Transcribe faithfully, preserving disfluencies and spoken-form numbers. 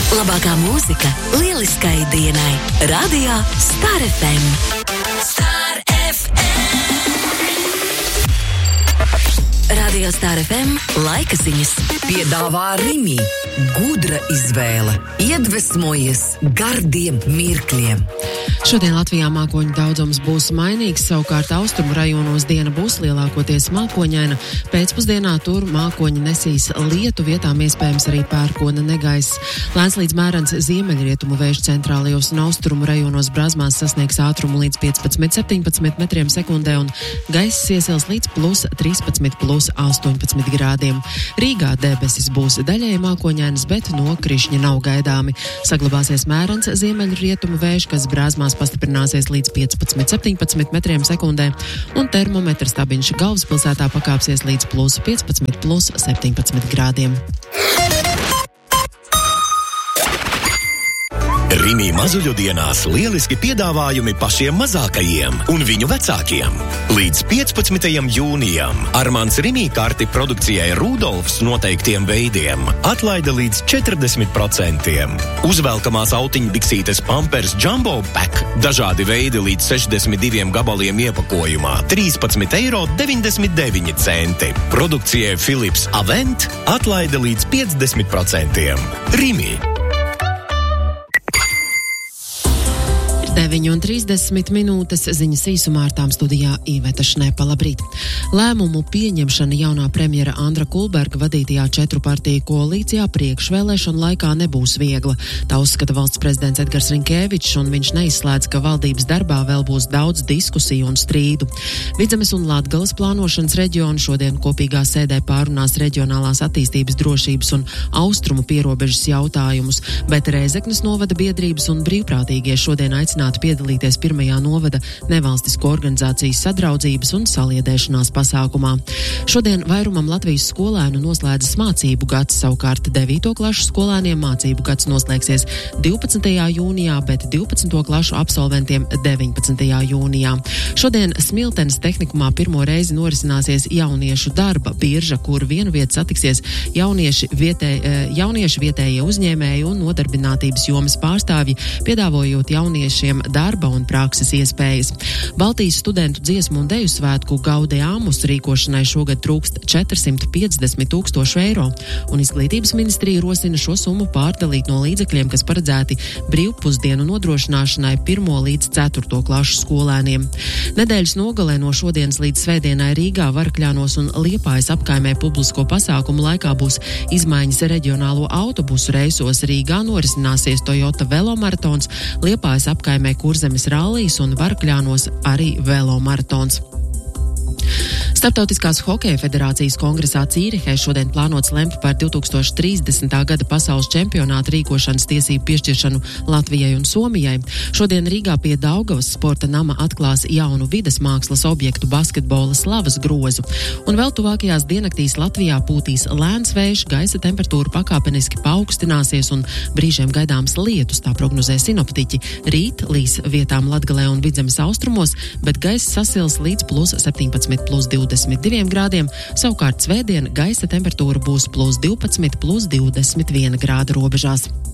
Labākā mūzika lieliskai dienai. Radio Star F M. Star F M. Radio Star F M laika ziņas piedāvā Rimi. Gudra izvēle. Iedvesmojies gardiem mirkļiem. Šodien Latvijā mākoņu daudzums būs mainīgs, savukārt austrumu rajonos diena būs lielākoties mākoņaina. Pēcpusdienā tur mākoņi nesīs lietu, vietām iespējams arī pērkona negaiss. Lēns līdz mērens ziemeļrietumu vējš centrālajos un austrumu rajonos Brasmās sasniegs ātrumu līdz piecpadsmit septiņpadsmit metriem sekundē un gaiss iesils līdz plus trīspadsmit, plus astoņpadsmit grādiem. Rīgā debesis būs daļēji mākoņainas, bet nokrišņi nav gaidāmi. Saglabāsies mērens ziemeļrietumu vējš, kas Brasmās pastiprināsies līdz piecpadsmit septiņpadsmit metriem sekundē, un termometra stabiņš galvaspilsētā pakāpsies līdz plus piecpadsmit, plus septiņpadsmit grādiem. Rimi mazuļu dienās lieliski piedāvājumi pašiem mazākajiem un viņu vecākiem. Līdz piecpadsmitajam jūnijam Armands Rimi karti produkcijai Rudolfs noteiktiem veidiem atlaida līdz četrdesmit procentiem. Uzvelkamās autiņbiksītes Pampers Jumbo Pack dažādi veidi līdz sešdesmit diviem gabaliem iepakojumā trīspadsmit eiro deviņdesmit deviņi centi. Produkcijai Philips Avent atlaida līdz piecdesmit procentiem. Rimi. deviņi un trīsdesmit minūtes ziņas īsumā ar tām studijā Iveta Šnepa. Labrīt. Lēmumu pieņemšana jaunā premjera Andra Kulberga vadītajā četru partiju koalīcijā priekšvēlēšanu laikā nebūs viegla. Tā uzskata valsts prezidents Edgars Rinkēvičs, un viņš neizslēdz, ka valdības darbā vēl būs daudz diskusiju un strīdu. Vidzemes un Latgales plānošanas reģioni šodien kopīgā sēdē pārunās reģionālās attīstības, drošības un austrumu pierobežas jautājumus, bet Rēzeknes novada biedrības un brīvprātīgie šodien aicināti piedalīties pirmajā novada nevalstisko organizācijas sadraudzības un saliedēšanās pasākumā. Šodien vairumam Latvijas skolēnu noslēdzas mācību gads, savukārt devīto klašu skolēniem mācību gads noslēgsies divpadsmitajā jūnijā, bet divpadsmito klašu absolventiem deviņpadsmitajā jūnijā. Šodien Smiltenes tehnikumā pirmo reizi norisināsies jauniešu darba birža, kur vienu vietu satiksies jaunieši, vietē, jaunieši vietējie uzņēmēji un nodarbinātības jomas pārstāvji, piedāvājot jauniešiem darba un prakses iespējas. Baltijas studentu dziesmu un deju svētku Gaudeamus rīkošanai šogad trūkst četrsimt piecdesmit tūkstoši eiro, un izglītības ministrija rosina šo summu pārdalīt no līdzekļiem, kas paredzēti brīvpusdienu nodrošināšanai pirmo līdz ceturto klašu skolēniem. Nedēļas nogalē no šodienas līdz svētdienai Rīgā, Varakļānos un Liepājas apkaimē publisko pasākumu laikā būs izmaiņas reģionālo autobusu reisos. Rīgā norisināsies Toyota velomaratons, Liepājas apkaimē Kurzemes rallijas un Varakļānos arī velomaratons. Starptautiskās hokeja federācijas kongresā Cīrihē šodien plānots lemt par divi tūkstoši trīsdesmitā gada pasaules čempionāta rīkošanas tiesību piešķiršanu Latvijai un Somijai. Šodien Rīgā pie Daugavas sporta nama atklās jaunu vides mākslas objektu basketbola slavas grozu. Un vēl tuvākajās diennaktīs Latvijā pūtīs lēns vējš, gaisa temperatūra pakāpeniski paaugstināsies un brīžiem gaidāms lietus, tā prognozē sinoptiķi. Rīt līs vietām Latgalē un Vidzemes austrumos, bet gaisa sasils līdz plus septiņpadsmit, plus divdesmit diviem grādiem, savukārt svētdien gaisa temperatūra būs plus divpadsmit, plus divdesmit viena grāda robežās.